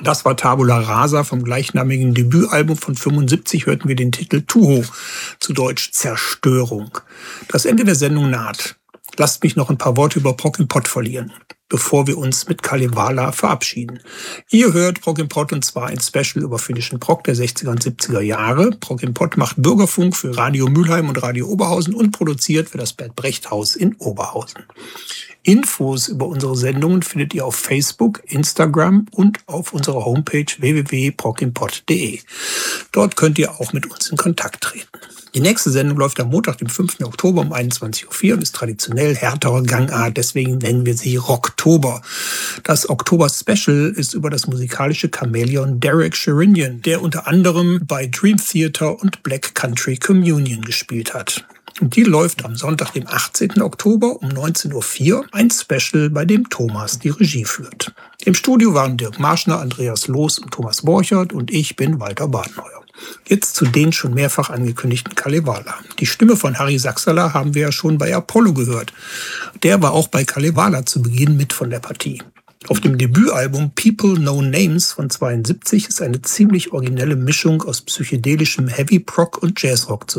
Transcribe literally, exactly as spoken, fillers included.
Das war Tabula Rasa. Vom gleichnamigen Debütalbum von fünfundsiebzig hörten wir den Titel Tuho, zu Deutsch Zerstörung. Das Ende der Sendung naht. Lasst mich noch ein paar Worte über Prog im Pott verlieren, bevor wir uns mit Kalevala verabschieden. Ihr hört Prog im Pott, und zwar ein Special über finnischen Prog der sechziger und siebziger Jahre. Prog im Pott macht Bürgerfunk für Radio Mülheim und Radio Oberhausen und produziert für das Bert Brecht Haus in Oberhausen. Infos über unsere Sendungen findet ihr auf Facebook, Instagram und auf unserer Homepage w w w punkt prog im pott punkt d e. Dort könnt ihr auch mit uns in Kontakt treten. Die nächste Sendung läuft am Montag, dem fünften Oktober um einundzwanzig Uhr vier und ist traditionell härterer Gangart, deswegen nennen wir sie Rocktober. Das Oktober-Special ist über das musikalische Chamäleon Derek Sherinian, der unter anderem bei Dream Theater und Black Country Communion gespielt hat. Und die läuft am Sonntag, dem achtzehnten Oktober um neunzehn Uhr vier, ein Special, bei dem Thomas die Regie führt. Im Studio waren Dirk Marschner, Andreas Loos und Thomas Borchert und ich bin Walter Badenheuer. Jetzt zu den schon mehrfach angekündigten Kalevala. Die Stimme von Harry Sachsala haben wir ja schon bei Apollo gehört. Der war auch bei Kalevala zu Beginn mit von der Partie. Auf dem Debütalbum People No Names von zweiundsiebzig ist eine ziemlich originelle Mischung aus psychedelischem Heavy Prog und Jazzrock zu